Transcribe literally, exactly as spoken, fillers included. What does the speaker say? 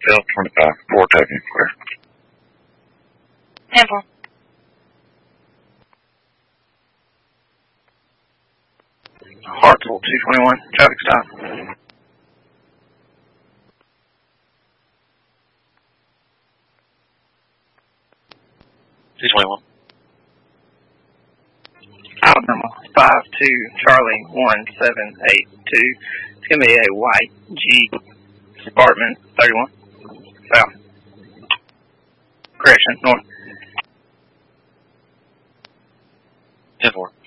Phil, twenty-five, four taking, clear. ten four. Hartsville, two twenty-one, traffic stop. two twenty-one. Alabama, five two, Charlie, one seven eight two. It's going to be a white Jeep, Sparkman, thirty-one, south. Correction, north. ten four.